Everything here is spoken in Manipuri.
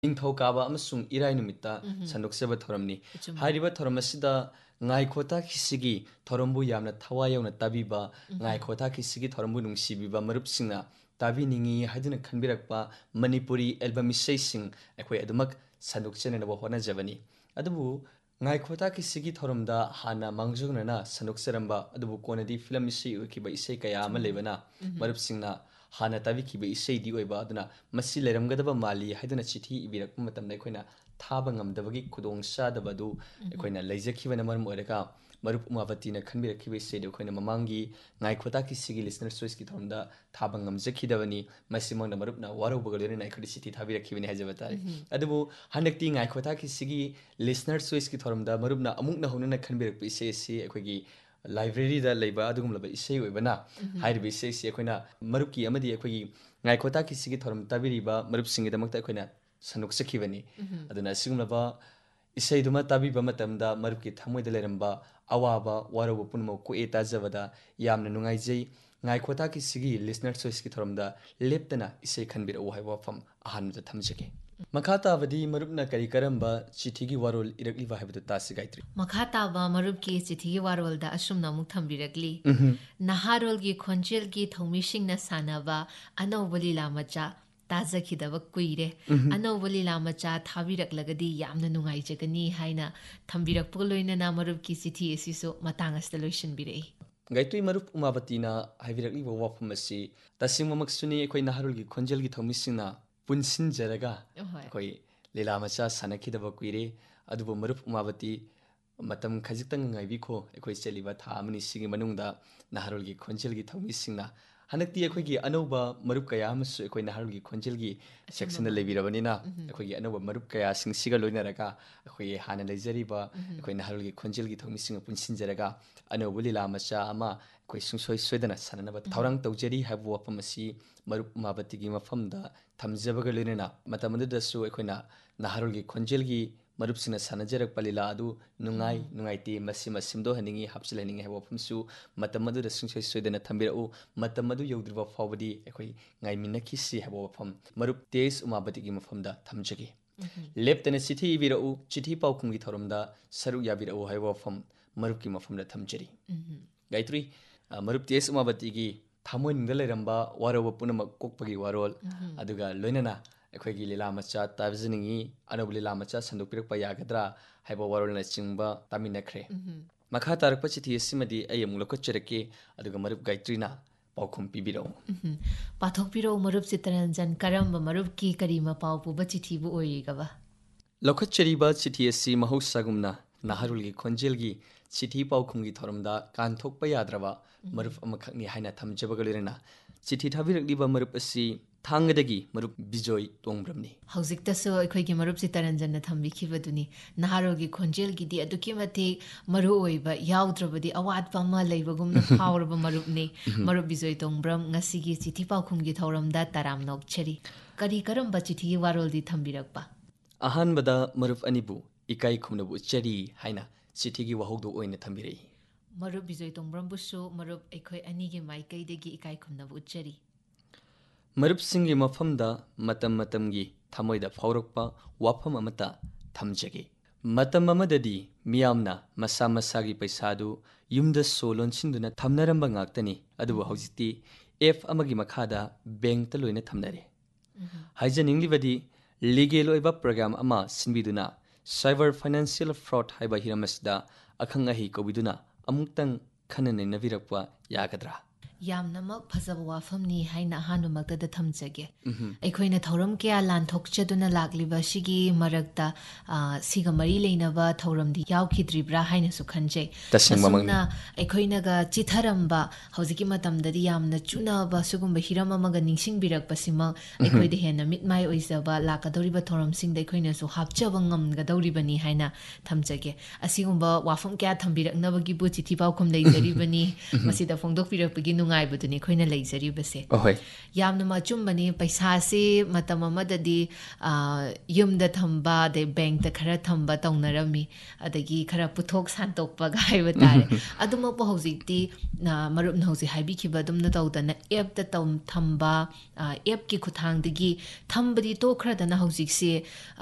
ꯅꯤꯡꯊꯧꯀꯥꯕ ꯑꯃꯁꯨꯡ ꯏꯔꯥꯏ ꯅꯨꯃꯤꯠꯇ ꯁꯟꯗꯣꯛꯆꯕ ꯊꯧꯔꯝꯅꯤ ꯍꯥꯏꯔꯤꯕ ꯊꯧꯔꯝ ꯑꯁꯤꯗ ꯉꯥꯏꯈꯣ ꯊꯥꯈꯤꯁꯤꯒꯤ ꯊꯧꯔꯝꯕꯨ ꯌꯥꯝꯅ ꯊꯋꯥꯏ ꯌꯥꯎꯅ ꯇꯥꯕꯤꯕ ꯉꯥꯏꯈꯣ ꯊꯥꯈꯤꯁꯤꯒꯤ ꯊꯧꯔꯝꯕꯨ ꯅꯨꯡꯁꯤꯕꯤꯕ ꯃꯔꯨꯞꯁꯤꯡꯅ ꯇꯥꯕꯤꯅꯤꯡꯉꯤ ꯍꯥꯏꯗꯨꯅ ꯈꯟꯕꯤꯔꯛꯄ ꯃꯅꯤꯄꯨꯔꯤ ꯑꯦꯜꯕꯝ ꯏꯁꯩꯁꯤꯡ ꯑꯩꯈꯣꯏ ꯑꯗꯨꯃꯛ ꯁꯟꯗꯣꯛꯆꯅꯅꯕ ꯍꯣꯠꯅꯖꯕꯅꯤ ꯑꯗꯨꯕꯨ ꯉꯥꯏꯈꯣ ꯊꯥꯈꯤꯁꯤꯒꯤ ꯊꯧꯔꯝꯗ ꯍꯥꯟꯅ ꯃꯥꯡꯖꯧꯅꯅ ꯁꯟꯗꯣꯛꯆꯔꯝꯕ ꯑꯗꯨꯕꯨ ꯀꯣꯟꯅꯗꯤ ꯐꯤꯂꯝ ꯏꯁꯩ ꯑꯣꯏꯈꯤꯕ ꯏꯁꯩ ꯀꯌꯥ ꯑꯃ ꯂꯩꯕꯅ ꯃꯔꯨꯞꯁꯤꯡꯅ ꯍꯥꯟꯅ ꯇꯥꯕꯤꯈꯤꯕ ꯏꯁꯩꯗꯤ ꯑꯣꯏꯕ ꯑꯗꯨꯅ ꯃꯁꯤ ꯂꯩꯔꯝꯒꯗꯕ ꯃꯥꯜꯂꯤ ꯍꯥꯏꯗꯨꯅ ꯆꯤꯊꯤ ꯏꯕꯤꯔꯛꯄ ꯃꯇꯝꯗ ꯑꯩꯈꯣꯏꯅ ꯊꯥꯕ ꯉꯝꯗꯕꯒꯤ ꯈꯨꯗꯣꯡꯆꯥꯗꯕ ꯑꯗꯨ ꯑꯩꯈꯣꯏꯅ ꯂꯩꯖꯈꯤꯕꯅ ꯃꯔꯝ ꯑꯣꯏꯔꯒ ꯃꯔꯨꯞ ꯎꯃꯥꯕꯇꯤꯅ ꯈꯟꯕꯤꯔꯛꯈꯤꯕ ꯏꯁꯩꯗꯨ ꯑꯩꯈꯣꯏꯅ ꯃꯃꯥꯡꯒꯤ ꯉꯥꯏꯈꯣ ꯊꯥꯈꯤꯁꯤꯒꯤ ꯂꯤꯁꯅꯔ ꯆꯣꯏꯁꯀꯤ ꯊꯧꯔꯝꯗ ꯊꯥꯕ ꯉꯝꯖꯈꯤꯗꯕꯅꯤ ꯃꯁꯤꯃꯛꯅ ꯃꯔꯨꯞꯅ ꯋꯥꯔꯧꯕꯒ ꯂꯣꯏꯅꯅ ꯑꯩꯈꯣꯏꯗ ꯆꯤꯊꯤ ꯊꯥꯕꯤꯔꯛꯈꯤꯕꯅꯤ ꯍꯥꯏꯖꯕ ꯇꯥꯔꯦ ꯑꯗꯨꯕꯨ ꯍꯟꯗꯛꯇꯤ ꯉꯥꯏꯈꯣ ꯊꯥꯈꯤꯁꯤꯒꯤ ꯂꯤꯁꯅꯔ ꯆꯣꯏꯁꯀꯤ ꯊꯧꯔꯝꯗ ꯃꯔꯨꯞꯅ ꯑꯃꯨꯛ ꯍꯧꯅꯅ ꯈꯟꯕꯤꯔꯛꯄ ꯏꯁꯩ ꯑꯁꯤ ꯑꯩꯈꯣꯏꯒꯤ ꯂꯥꯏꯕ꯭ꯔꯦꯔꯤꯗ ꯂꯩꯕ ꯑꯗꯨꯒꯨꯝꯂꯕ ꯏꯁꯩ ꯑꯣꯏꯕꯅ ꯍꯥꯏꯔꯤꯕ ꯏꯁꯩꯁꯤ ꯑꯩꯈꯣꯏꯅ ꯃꯔꯨꯞꯀꯤ ꯑꯃꯗꯤ ꯑꯩꯈꯣꯏꯒꯤ ꯉꯥꯏꯈꯣ ꯊꯥꯈꯤꯁꯤꯒꯤ ꯊꯧꯔꯝ ꯇꯥꯕꯤꯔꯤꯕ ꯃꯔꯨꯞꯁꯤꯡꯒꯤꯗꯃꯛꯇ ꯑꯩꯈꯣꯏꯅ ꯁꯟꯗꯣꯛꯆꯈꯤꯕꯅꯤ ꯑꯗꯨꯅ ꯑꯁꯤꯒꯨꯝꯂꯕ ꯏꯁꯩꯗꯨꯃ ꯇꯥꯕꯤꯕ ꯃꯇꯝꯗ ꯃꯔꯨꯞꯀꯤ ꯊꯃꯣꯏꯗ ꯂꯩꯔꯝꯕ ꯑꯋꯥꯕ ꯋꯥꯔꯧꯕ ꯄꯨꯝꯅꯃꯛ ꯀꯣꯛꯑꯦ ꯇꯥꯖꯕꯗ ꯌꯥꯝꯅ ꯅꯨꯡꯉꯥꯏꯖꯩ ꯉꯥꯏꯈꯣ ꯊꯥꯈꯤꯁꯤꯒꯤ ꯂꯤꯁꯅꯔ ꯆꯣꯏꯁꯀꯤ ꯊꯧꯔꯝꯗ ꯂꯦꯞꯇꯅ ꯏꯁꯩ ꯈꯟꯕꯤꯔꯛꯎ ꯍꯥꯏꯕ ꯋꯥꯐꯝ ꯑꯍꯥꯟꯕꯗ ꯊꯝꯖꯒꯦ ꯃꯈꯥ ꯇꯥꯕꯗꯤ ꯃꯔꯨꯞꯅ ꯀꯔꯤ ꯀꯔꯝꯕ ꯆꯤꯊꯤꯒꯤ ꯋꯥꯔꯣꯜ ꯏꯔꯛꯂꯤꯕ ꯍꯥꯏꯕꯗꯨ ꯇꯥꯁꯤ ꯒꯥꯏꯇ꯭ꯔꯤ ꯃꯈꯥ ꯇꯥꯕ ꯃꯔꯨꯞꯀꯤ ꯆꯤꯊꯤꯒꯤ ꯋꯥꯔꯣꯜꯗ ꯑꯁꯨꯝꯅ ꯑꯃꯨꯛ ꯊꯝꯕꯤꯔꯛꯂꯤ ꯅꯍꯥꯔꯣꯜꯒꯤ ꯈꯣꯟꯖꯦꯜꯒꯤ ꯊꯧꯃꯤꯁꯤꯡꯅ ꯁꯥꯟꯅꯕ ꯑꯅꯧꯕ ꯂꯤꯂꯥ ꯃꯆꯥ ꯇꯥꯖꯈꯤꯗꯕ ꯀꯨꯏꯔꯦ ꯑꯅꯧꯕ ꯂꯤꯂꯥ ꯃꯆꯥ ꯊꯥꯕꯤꯔꯛꯂꯒꯗꯤ ꯌꯥꯝꯅ ꯅꯨꯡꯉꯥꯏꯖꯒꯅꯤ ꯍꯥꯏꯅ ꯊꯝꯕꯤꯔꯛꯄꯒ ꯂꯣꯏꯅꯅ ꯃꯔꯨꯞꯀꯤ ꯆꯤꯊꯤ ꯑꯁꯤꯁꯨ ꯃꯇꯥꯡ ꯑꯁꯤꯗ ꯂꯣꯏꯁꯤꯟꯕꯤꯔꯛꯏ ꯒꯥꯏꯇ꯭ꯔꯤ ꯃꯔꯨꯞ ꯎꯃꯥꯕꯇꯤꯅ ꯍꯥꯏꯕꯤꯔꯛꯂꯤꯕ ꯋꯥꯐꯝ ꯑꯁꯤ ꯇꯁꯦꯡꯕꯃꯛꯁꯨꯅꯤ ꯑꯩꯈꯣꯏ ꯅꯍꯥꯔꯣꯜꯒꯤ ꯈꯣꯟꯖꯦꯜꯒꯤ ꯊꯧꯃꯤꯁꯤꯡꯅ ꯄꯨꯟꯁꯤꯟꯖꯔꯒ ꯑꯩꯈꯣꯏ ꯂꯤꯂꯥ ꯃꯆꯥ ꯁꯥꯟꯅꯈꯤꯗꯕ ꯀꯨꯏꯔꯦ ꯑꯗꯨꯕꯨ ꯃꯔꯨꯞ ꯎꯃꯥꯕꯇꯤ ꯃꯇꯝ ꯈꯖꯤꯛꯇꯪ ꯉꯥꯏꯕꯤꯈꯣ ꯑꯩꯈꯣꯏ ꯆꯠꯂꯤꯕ ꯊꯥ ꯑꯃꯅꯤ ꯁꯤꯒꯤ ꯃꯅꯨꯡꯗ ꯅꯍꯥꯔꯣꯜꯒꯤ ꯈꯣꯟꯖꯦꯜꯒꯤ ꯊꯧꯃꯤꯁꯤꯡꯅ ꯍꯟꯗꯛꯇꯤ ꯑꯩꯈꯣꯏꯒꯤ ꯑꯅꯧꯕ ꯃꯔꯨꯞ ꯀꯌꯥ ꯑꯃꯁꯨ ꯑꯩꯈꯣꯏ ꯅꯍꯥꯔꯣꯜꯒꯤ ꯈꯣꯟꯖꯦꯜꯒꯤ ꯁꯦꯛꯁꯟꯗ ꯂꯩꯕꯤꯔꯕꯅꯤꯅ ꯑꯩꯈꯣꯏꯒꯤ ꯑꯅꯧꯕ ꯃꯔꯨꯞ ꯀꯌꯥꯁꯤꯡꯁꯤꯒ ꯂꯣꯏꯅꯔꯒ ꯑꯩꯈꯣꯏꯒꯤ ꯍꯥꯟꯅ ꯂꯩꯖꯔꯤꯕ ꯑꯩꯈꯣꯏ ꯅꯍꯥꯔꯣꯜꯒꯤ ꯈꯣꯟꯖꯦꯜꯒꯤ ꯊꯧꯃꯤꯁꯤꯡꯒ ꯄꯨꯟꯁꯤꯟꯖꯔꯒ ꯑꯅꯧꯕ ꯂꯤꯂꯥ ꯃꯆꯥ ꯑꯃ ꯑꯩꯈꯣꯏ ꯁꯨꯡꯁꯣꯏ ꯁꯣꯏꯗꯅ ꯁꯥꯟꯅꯅꯕ ꯊꯧꯔꯥꯡ ꯇꯧꯖꯔꯤ ꯍꯥꯏꯕ ꯋꯥꯐꯝ ꯑꯁꯤ ꯃꯔꯨꯞ ꯎꯃꯥꯕꯇꯤꯒꯤ ꯃꯐꯝꯗ ꯊꯝꯖꯕꯒ ꯂꯣꯏꯅꯅ ꯃꯇꯝ ꯑꯗꯨꯗꯁꯨ ꯑꯩꯈꯣꯏꯅ ꯅꯍꯥꯔꯣꯜꯒꯤ ꯈꯣꯟꯖꯦꯜꯒꯤ ꯃꯔꯨꯞꯁꯤꯡꯅ ꯁꯥꯟꯅꯖꯔꯛꯄ ꯂꯤꯂꯥ ꯑꯗꯨ ꯅꯨꯡꯉꯥꯏꯇꯦ ꯃꯁꯤꯃ ꯁꯦꯝꯗꯣꯛꯍꯟꯅꯤꯡꯉꯤ ꯍꯥꯞꯆꯤꯜꯍꯟꯅꯤꯡꯉꯤ ꯍꯥꯏꯕ ꯋꯥꯐꯝꯁꯨ ꯃꯇꯝ ꯑꯗꯨꯗ ꯁꯨꯡꯁꯣꯏ ꯁꯣꯏꯗꯅ ꯊꯝꯕꯤꯔꯛꯎ ꯃꯇꯝ ꯑꯗꯨ ꯌꯧꯗ꯭ꯔꯤꯕ ꯐꯥꯎꯕꯗꯤ ꯑꯩꯈꯣꯏ ꯉꯥꯏꯃꯤꯟꯅꯈꯤꯁꯤ ꯍꯥꯏꯕ ꯋꯥꯐꯝ ꯃꯔꯨꯞ ꯇꯦꯖ ꯎꯃꯥꯕꯇꯤꯒꯤ ꯃꯐꯝꯗ ꯊꯝꯖꯒꯦ ꯂꯦꯞꯇꯅ ꯆꯤꯊꯤ ꯏꯕꯤꯔꯛꯎ ꯆꯤꯊꯤ ꯄꯥꯎꯈꯨꯝꯒꯤ ꯊꯧꯔꯝꯗ ꯁꯔꯨꯛ ꯌꯥꯕꯤꯔꯛꯎ ꯍꯥꯏꯕ ꯋꯥꯐꯝ ꯃꯔꯨꯞꯀꯤ ꯃꯐꯝꯗ ꯊꯝꯖꯔꯤ ꯒꯥꯏꯇ꯭ꯔꯤ ꯃꯔꯨꯞ ꯇꯦꯖ ꯎꯃꯥꯕꯇꯤꯒꯤ ꯊꯃꯣꯏꯅꯨꯡꯗ ꯂꯩꯔꯝꯕ ꯋꯥꯔꯧꯕ ꯄꯨꯝꯅꯃꯛ ꯀꯣꯛꯄꯒꯤ ꯋꯥꯔꯣꯜ ꯑꯗꯨꯒ ꯂꯣꯏꯅꯅ ꯑꯩꯈꯣꯏꯒꯤ ꯂꯤꯂꯥ ꯃꯆꯥ ꯇꯥꯖꯅꯤꯡꯉꯤ ꯑꯅꯧꯕ ꯂꯤꯂꯥ ꯃꯆꯥ ꯁꯟꯗꯣꯛꯄꯤꯔꯛꯄ ꯌꯥꯒꯗ꯭ꯔꯥ ꯍꯥꯏꯕ ꯋꯥꯔꯣꯜꯅꯆꯤꯡꯕ ꯇꯥꯃꯤꯟꯅꯈ꯭ꯔꯦ ꯃꯈꯥ ꯇꯥꯔꯛꯄ ꯆꯤꯊꯤ ꯑꯁꯤꯃꯗꯤ ꯑꯩ ꯑꯃꯨꯛ ꯂꯧꯈꯠꯆꯔꯛꯀꯦ ꯑꯗꯨꯒ ꯃꯔꯨꯞ ꯒꯥꯏꯇ꯭ꯔꯤꯅ ꯄꯥꯎꯈꯨꯝ ꯄꯤꯕꯤꯔꯛꯎ ꯄꯥꯊꯣꯛꯄꯤꯔꯛꯎ ꯃꯔꯨꯞ ꯆꯤꯇꯔꯟꯖꯟ ꯀꯔꯝꯕ ꯃꯔꯨꯞꯀꯤ ꯀꯔꯤ ꯃꯄꯥꯎ ꯄꯨꯕ ꯆꯤꯊꯤꯕꯨ ꯑꯣꯏꯔꯤꯒꯕ ꯂꯧꯈꯠꯆꯔꯤꯕ ꯆꯤꯊꯤ ꯑꯁꯤ ꯃꯍꯧꯁꯥꯒꯨꯝꯅ ꯅꯍꯥꯔꯣꯜꯒꯤ ꯈꯣꯟꯖꯦꯜꯒꯤ ꯆꯤꯊꯤ ꯄꯥꯎꯈꯨꯝꯒꯤ ꯊꯧꯔꯝꯗ ꯀꯥꯟꯊꯣꯛꯄ ꯌꯥꯗ꯭ꯔꯕ ꯃꯔꯨꯞ ꯑꯃꯈꯛꯅꯤ ꯍꯥꯏꯅ ꯊꯝꯖꯕꯒ ꯂꯣꯏꯅꯅ ꯆꯤꯊꯤ ꯊꯥꯕꯤꯔꯛꯂꯤꯕ ꯃꯔꯨꯞ ꯑꯁꯤ ꯊꯥꯡꯒꯗꯒꯤ ꯃꯔꯨꯞ ꯕꯤꯖꯣꯏ ꯇꯣꯡꯕ꯭ꯔꯝꯅꯤ ꯍꯧꯖꯤꯛꯇꯁꯨ ꯑꯩꯈꯣꯏꯒꯤ ꯃꯔꯨꯞ ꯆꯤꯇꯔꯟꯖꯟꯅ ꯊꯝꯕꯤꯈꯤꯕꯗꯨꯅꯤ ꯅꯍꯥꯔꯣꯜꯒꯤ ꯈꯣꯟꯖꯦꯜꯒꯤꯗꯤ ꯑꯗꯨꯛꯀꯤ ꯃꯇꯤꯛ ꯃꯔꯨ ꯑꯣꯏꯕ ꯌꯥꯎꯗ꯭ꯔꯕꯗꯤ ꯑꯋꯥꯠꯄ ꯑꯃ ꯂꯩꯕꯒꯨꯝꯅ ꯐꯥꯎꯔꯕ ꯃꯔꯨꯞꯅꯤ ꯃꯔꯨꯞ ꯕꯤꯖꯣꯏ ꯇꯣꯡꯕ꯭ꯔꯝ ꯉꯁꯤꯒꯤ ꯆꯤꯊꯤ ꯄꯥꯎꯈꯨꯝꯒꯤ ꯊꯧꯔꯝꯗ ꯇꯔꯥꯝ ꯅꯣꯛꯆꯔꯤ ꯀꯔꯝꯕ ꯆꯤꯊꯤꯒꯤ ꯋꯥꯔꯣꯜꯗꯤ ꯊꯝꯕꯤꯔꯛꯄ ꯑꯍꯥꯟꯕꯗ ꯃꯔꯨꯞ ꯑꯅꯤꯕꯨ ꯏꯀꯥꯏ ꯈꯨꯝꯅꯕ ꯎꯠꯆꯔꯤ ꯍꯥꯏꯅ ꯆꯤꯊꯤꯒꯤ ꯋꯥꯍꯧꯗꯣꯛ ꯑꯣꯏꯅ ꯊꯝꯕꯤꯔꯛꯏ ꯃꯔꯨꯞ ꯕꯤꯖꯣꯏ ꯇꯣꯡꯕ꯭ꯔꯝꯕꯨꯁꯨ ꯃꯔꯨꯞ ꯑꯩꯈꯣꯏ ꯑꯅꯤꯒꯤ ꯃꯥꯏꯀꯩꯗꯒꯤ ꯏꯀꯥꯏ ꯈꯨꯝꯅꯕ ꯎꯠꯆꯔꯤ ꯃꯔꯨꯞꯁꯤꯡꯒꯤ ꯃꯐꯝꯗ ꯃꯇꯝ ꯃꯇꯝꯒꯤ ꯊꯃꯣꯏꯗ ꯐꯥꯎꯔꯛꯄ ꯋꯥꯐꯝ ꯑꯃꯠꯇ ꯊꯝꯖꯒꯦ ꯃꯇꯝ ꯑꯃꯗꯗꯤ ꯃꯤꯌꯥꯝꯅ ꯃꯁꯥ ꯃꯁꯥꯒꯤ ꯄꯩꯁꯥꯗꯨ ꯌꯨꯝꯗ ꯁꯣ ꯂꯣꯟꯁꯤꯟꯗꯨꯅ ꯊꯝꯅꯔꯝꯕ ꯉꯥꯛꯇꯅꯤ ꯑꯗꯨꯕꯨ ꯍꯧꯖꯤꯛꯇꯤ ꯑꯦꯐ ꯑꯃꯒꯤ ꯃꯈꯥꯗ ꯕꯦꯡꯛꯇ ꯂꯣꯏꯅ ꯊꯝꯅꯔꯦ ꯍꯥꯏꯖꯅꯤꯡꯂꯤꯕꯗꯤ ꯂꯤꯒꯦꯜ ꯑꯣꯏꯕ ꯄ꯭ꯔꯣꯒ꯭ꯔꯥꯝ ꯑꯃ ꯁꯤꯟꯕꯤꯗꯨꯅ ꯁꯥꯏꯕꯔ ꯐꯥꯏꯅꯥꯟꯁꯤꯌꯦꯜ ꯐ꯭ꯔꯣꯗ ꯍꯥꯏꯕ ꯍꯤꯔꯝ ꯑꯁꯤꯗ ꯑꯈꯪ ꯑꯍꯩ ꯀꯧꯕꯤꯗꯨꯅ ꯑꯃꯨꯛꯇꯪ ꯈꯟꯅ ꯅꯩꯅꯕꯤꯔꯛꯄ ꯌꯥꯒꯗ꯭ꯔꯥ ꯌꯥꯝꯅꯃꯛ ꯐꯖꯕ ꯋꯥꯐꯝꯅꯤ ꯍꯥꯏꯅ ꯑꯍꯥꯟꯕꯃꯛꯇꯗ ꯊꯝꯖꯒꯦ ꯑꯩꯈꯣꯏꯅ ꯊꯧꯔꯝ ꯀꯌꯥ ꯂꯥꯟꯊꯣꯛꯆꯗꯨꯅ ꯂꯥꯛꯂꯤꯕ ꯑꯁꯤꯒꯤ ꯃꯔꯛꯇ ꯁꯤꯒ ꯃꯔꯤ ꯂꯩꯅꯕ ꯊꯧꯔꯝꯗꯤ ꯌꯥꯎꯈꯤꯗ꯭ꯔꯤꯕ꯭ꯔꯥ ꯍꯥꯏꯅꯁꯨ ꯈꯟꯖꯩ ꯇꯁꯦꯡꯕꯃꯛꯅꯤ ꯑꯁꯨꯝꯅ ꯑꯩꯈꯣꯏꯅꯒ ꯆꯤꯊꯔꯝꯕ ꯍꯧꯖꯤꯛꯀꯤ ꯃꯇꯝꯗꯗꯤ ꯌꯥꯝꯅ ꯆꯨꯅꯕ ꯁꯤꯒꯨꯝꯕ ꯍꯤꯔꯝ ꯑꯃꯒ ꯅꯤꯡꯁꯤꯡꯕꯤꯔꯛꯄꯁꯤꯃꯛ ꯑꯩꯈꯣꯏꯗ ꯍꯦꯟꯅ ꯃꯤꯠꯃꯥꯏ ꯑꯣꯏꯖꯕ ꯂꯥꯛꯀꯗꯧꯔꯤꯕ ꯊꯧꯔꯝꯁꯤꯡꯗ ꯑꯩꯈꯣꯏꯅꯁꯨ ꯍꯥꯞꯆꯕ ꯉꯝꯒꯗꯧꯔꯤꯕꯅꯤ ꯍꯥꯏꯅ ꯊꯝꯖꯒꯦ ꯑꯁꯤꯒꯨꯝꯕ ꯋꯥꯐꯝ ꯀꯌꯥ ꯊꯝꯕꯤꯔꯛꯅꯕꯒꯤꯕꯨ ꯆꯤꯊꯤ ꯄꯥꯎꯈꯨꯝ ꯂꯩꯖꯔꯤꯕꯅꯤ ꯃꯁꯤꯗ ꯐꯣꯡꯗꯣꯛꯄꯤꯔꯛꯄꯒꯤ ꯅꯨꯡꯉꯥꯏ ꯅꯨꯡꯉꯥꯏꯕꯗꯨꯅꯤ ꯑꯩꯈꯣꯏꯅ ꯂꯩꯖꯔꯤꯕꯁꯦ ꯑꯍꯣꯏ ꯌꯥꯝꯅ ꯃꯆꯨꯝꯕꯅꯤ ꯄꯩꯁꯥꯁꯤ ꯃꯇꯝ ꯑꯃꯗꯗꯤ ꯌꯨꯝꯗ ꯊꯝꯕ ꯑꯗꯩ ꯕꯦꯡꯛꯇ ꯈꯔ ꯊꯝꯕ ꯇꯧꯅꯔꯝꯃꯤ ꯑꯗꯒꯤ ꯈꯔ ꯄꯨꯊꯣꯛ ꯁꯥꯟꯇꯣꯛꯄꯒ ꯍꯥꯏꯕ ꯇꯥꯔꯦ ꯑꯗꯨꯃꯛꯄꯨ ꯍꯧꯖꯤꯛꯇꯤ ꯃꯔꯨꯞꯅ ꯍꯧꯖꯤꯛ ꯍꯥꯏꯕꯤꯈꯤꯕ ꯑꯗꯨꯝꯅ ꯇꯧꯗꯅ ꯑꯦꯞꯇ ꯊꯝꯕ ꯑꯦꯞꯀꯤ ꯈꯨꯠꯊꯥꯡꯗꯒꯤ ꯊꯝꯕꯗꯤ ꯇꯣꯛꯈ꯭ꯔꯗꯅ ꯍꯧꯖꯤꯛꯁꯦ